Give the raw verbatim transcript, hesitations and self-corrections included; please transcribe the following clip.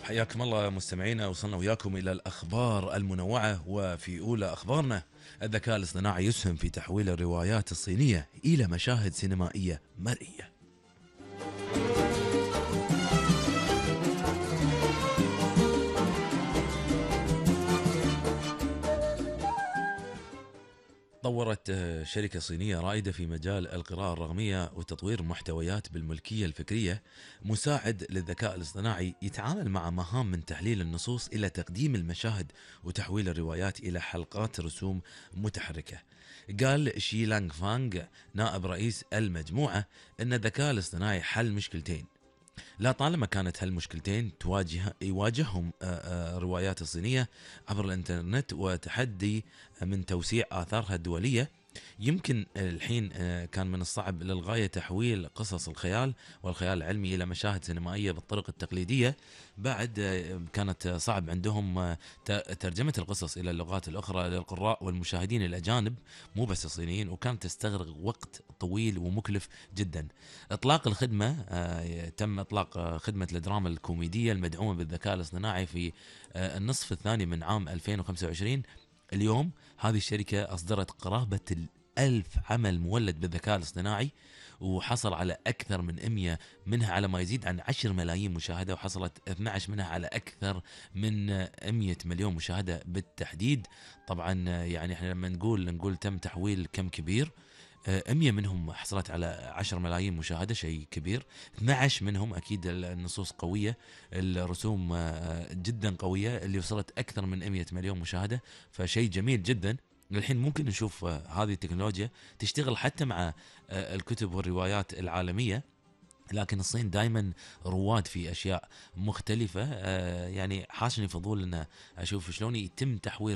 حياكم الله مستمعينا، وصلنا وياكم إلى الأخبار المنوعة. وفي أولى أخبارنا، الذكاء الاصطناعي يسهم في تحويل الروايات الصينية إلى مشاهد سينمائية مرئية. طورت آه، شركة صينية رائدة في مجال القراءة الرقمية وتطوير محتويات بالملكية الفكرية مساعد للذكاء الاصطناعي يتعامل مع مهام من تحليل النصوص إلى تقديم المشاهد وتحويل الروايات إلى حلقات رسوم متحركة. قال شي لانغ فانغ نائب رئيس المجموعة أن الذكاء الاصطناعي حل مشكلتين، لا طالما كانت هالمشكلتين تواجه يواجههم آه، آه، الروايات الصينية عبر الإنترنت وتحدي من توسيع آثارها الدولية. يمكن الحين آه، كان من الصعب للغاية تحويل قصص الخيال والخيال العلمي إلى مشاهد سينمائية بالطرق التقليدية. بعد آه، كانت صعب عندهم آه، ت- ترجمة القصص إلى اللغات الأخرى للقراء والمشاهدين الأجانب، مو بس الصينيين، وكانت تستغرق وقت طويل ومكلف جدا. إطلاق الخدمة آه، تم إطلاق آه، خدمة الدراما الكوميدية المدعومة بالذكاء الاصطناعي في آه، النصف الثاني من عام ألفين وخمسة وعشرين. اليوم هذه الشركة أصدرت قرابة الألف عمل مولد بالذكاء الاصطناعي، وحصل على أكثر من مئة منها على ما يزيد عن عشرة ملايين مشاهدة، وحصلت اثني عشر منها على أكثر من مئة مليون مشاهدة بالتحديد. طبعا يعني احنا لما نقول نقول تم تحويل كم كبير، آه، مئة منهم حصلت على عشرة ملايين مشاهدة، شيء كبير. اثني عشر منهم أكيد النصوص قوية، الرسوم آه، جدا قوية اللي وصلت أكثر من مئة مليون مشاهدة، فشيء جميل جدا. الحين ممكن نشوف آه، هذه التكنولوجيا تشتغل حتى مع آه، الكتب والروايات العالمية. لكن الصين دائما رواد في اشياء مختلفه. آه، يعني حاشني فضول ان اشوف شلون يتم تحويل